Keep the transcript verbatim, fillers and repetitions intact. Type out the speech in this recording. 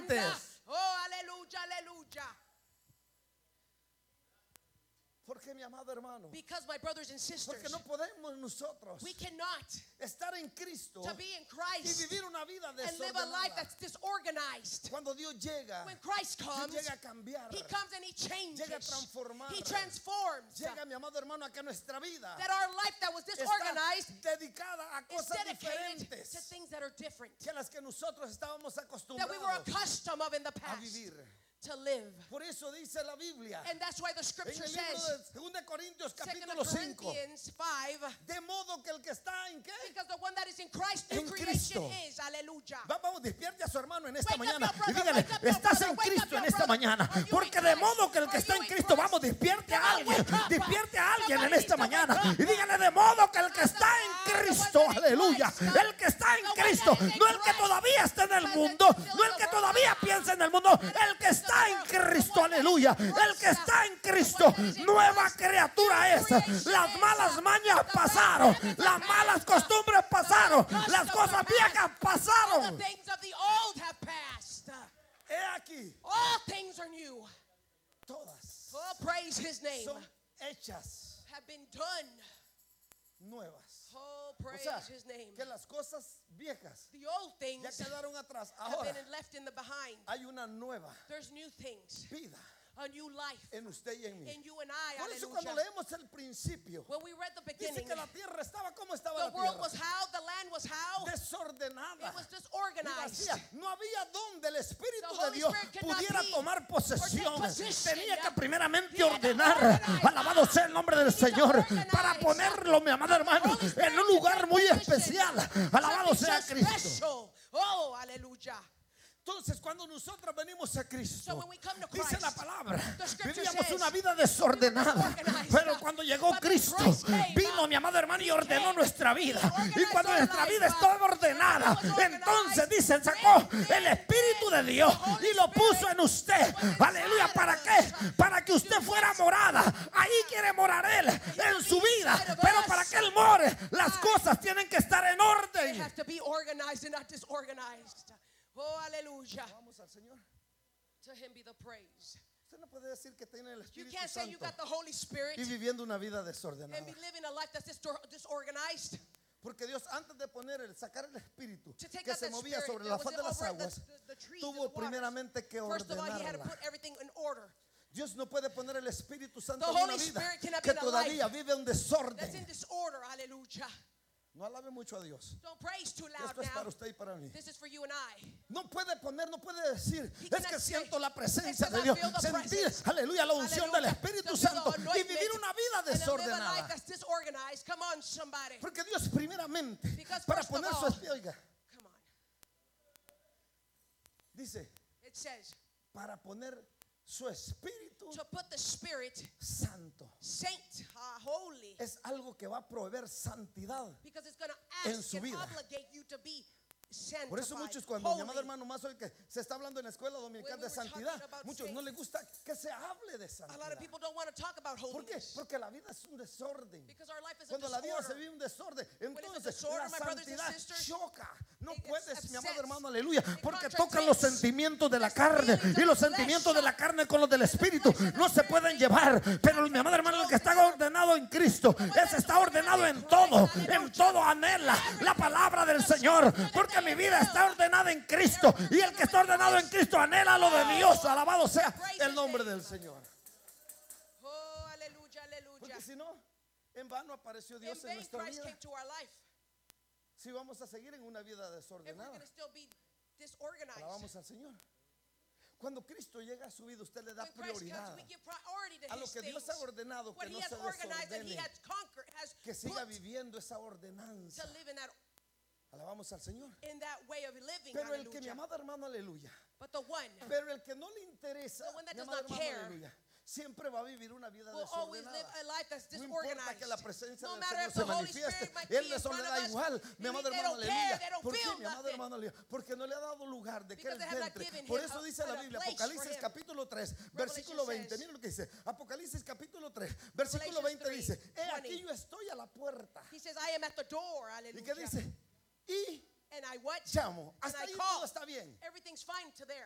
diferentes. Oh, aleluya, aleluya. Porque mi amado hermano, Because my brothers and sisters, porque no podemos nosotros we cannot estar en Cristo to be in y Christ vivir una vida and live a life desordenada. that's disorganized. Cuando Dios llega, When Christ Dios comes, llega a cambiar, He comes and He changes. llega a transformar, He transforms. llega, mi amado hermano, a que nuestra vida That our life that was está disorganized dedicada a is cosas dedicated to diferentes things that are different, que a las que nosotros estábamos that acostumbrados we were accustomed of in the a past vivir. to live. Por eso dice la Biblia And that's why the en scripture el libro says, de Segunda de Corintios Second capítulo cinco, Corinthians five, de modo que el que está en qué, because the one that is in Christ, new En creation Cristo. is. Hallelujah. Va- vamos, despierte a su hermano en esta Wake up, mañana your brother, y dígale, wake up, your estás brother, en wake up, Cristo your en esta brother. mañana, Are you porque in de Christ? modo que el que Are está you en in Cristo, Christ? vamos, despierte a Come on, alguien, wake up. despierte a alguien en Somebody esta needs to mañana wake up. y dígale, de modo que el que está en Ah, the one Cristo, that is in aleluya, Christ. el que está en The one Cristo, that is in no el que Christ. todavía está en el Because mundo, it's still no in el the que world. todavía piensa en el mundo, el que está en Cristo, aleluya, el que está en Cristo, nueva criatura es. Las malas mañas pasaron, las malas costumbres pasaron, las cosas viejas All pasaron. the things of the old have passed. He aquí, All things are new. todas Oh, praise His name. son hechas Have been done. nuevas. Oh, O praise sea, His name. que las cosas viejas The old ya things quedaron atrás. have Ahora been left in the behind. hay una nueva There's new things, vida a new life en usted y en mí. in you and I. Por eso cuando Hallelujah. leemos el principio, When we read the dice beginning, que la tierra estaba como estaba the la world was tierra, how, the land was how, desordenada it was y disorganized. vacía. No había donde el Espíritu The de Holy Dios Spirit could not pudiera be tomar posesión. or take possession. Tenía que primeramente He had to ordenar. organize. Alabado sea el nombre del He needed to Señor, organize. para ponerlo, mi amado hermano, Holy Spirit en un could lugar take muy possession. especial. Alabado Something sea so Cristo. special. Oh, hallelujah. Entonces, cuando nosotros venimos a So Cristo, when we come to dice Christ, la palabra, the scripture vivíamos says, una vida desordenada, we were disorganized. pero cuando llegó But then Cristo, Christ came, vino mi amado hermano y He ordenó came. nuestra vida. He organized Y cuando our nuestra life. vida estaba ordenada, When it was entonces organized, dice, sacó then el Espíritu de Dios the Holy y lo puso Spirit en usted. was inside Aleluya, of ¿para us. qué? Para que usted fuera morada. Ahí quiere morar Él, en su vida. inside of Pero us. para que Él more, las cosas tienen que estar en They orden. have to be organized and not disorganized. Oh, hallelujah. Vamos al Señor. To Him be the praise. Usted no puede decir que tiene el You Espíritu can't say you Santo got the Holy Spirit y viviendo una vida and desordenada. be living a life that's distor- disorganized. Porque Dios, antes de poner el, sacar el Espíritu To take que out se that movía spirit sobre that la was faz de las over the, aguas, the, the trees tuvo and the waters. primeramente que First of all, He had to ordenarla. put everything in order. Dios no puede poner el Espíritu Santo The en una Holy vida Spirit cannot que be in a todavía life vive un That's in desorden. disorder. Hallelujah. No alabe mucho a Dios. Don't praise too loud Esto es now. para usted y para mí. This is for you and I. No puede poner, no puede decir, He es cannot que say, siento la presencia "It's 'cause de I Dios. feel the Sentir, presence." aleluya, la unción del Hallelujah. Espíritu To feel the Santo y anointment vivir una vida and to live a life desordenada. that's disorganized. Come on, somebody. Porque Dios primeramente, Because para first of poner su all- espíritu, oiga, Come on. dice, It says para poner su Espíritu to put the Spirit, Santo. saint, uh, holy, Es algo que va a proveer santidad. because it's going En to ask su and vida. obligate you to be sanctified, Por eso muchos cuando mi amado holy. hermano más hoy que se está hablando en la escuela dominical When we de were talking santidad, about muchos no les gusta que se hable de A lot santidad. of people don't want to talk about ¿Por qué? holiness Porque la vida es un desorden. because our life is a Cuando la vida se disorder. vive un desorden, it's a entonces disorder, la my brothers and santidad sisters, choca. No it puedes, upsets. mi amado hermano, aleluya, It porque contradicts. tocan los sentimientos de la There's carne feelings y of los the sentimientos de flesh. la carne con los del espíritu flesh and the no se spirit pueden being llevar. Pero mi amado hermano, el que está ordenado en Cristo, ese está ordenado en todo, en todo anhela la palabra del Señor, porque mi vida está ordenada en Cristo y el que está ordenado en Cristo anhela lo de Dios. Alabado sea el nombre del Señor. Oh, aleluya, aleluya. Porque si no, en vano apareció In Dios en vain nuestra Christ vida. came to our life. Si vamos a seguir en una vida If we're desordenada, going to still be disorganized. alabamos al Señor. Cuando Cristo llega a su vida, usted le da When Christ prioridad comes, we give priority to a lo His que Dios things. ha ordenado, What que He no has se organized and He desordene, has conquered, has que siga put viviendo esa ordenanza. to live in that, Alabamos al Señor. in that way of living. Pero el que, mi Hallelujah. amado hermano, aleluya, But the one pero el que no le interesa, The one that mi does amado not hermano, care aleluya, siempre va a vivir una vida will always live desordenada. a life that's No importa disorganized. que la presencia No del matter Señor if se the Holy manifieste, Spirit might Él be in eso le front da of us. igual, mi They amado don't hermano, care, aleluya. they don't ¿Por qué, feel mi amado nothing. hermano, aleluya? Porque no le ha dado lugar de que Because Él they have not entre. given Por him eso a- dice la a Biblia, place for Apocalipsis him. capítulo tres, Revelation versículo veinte. says- Mira lo que dice. Apocalipsis capítulo tres, versículo Revelations veinte dice, three, he aquí twenty. yo estoy a la puerta. He says, I am at the door. ¿Y Hallelujah. qué dice? Y And I what? llamo. And Hasta I ahí call. todo está bien. Everything's fine to there.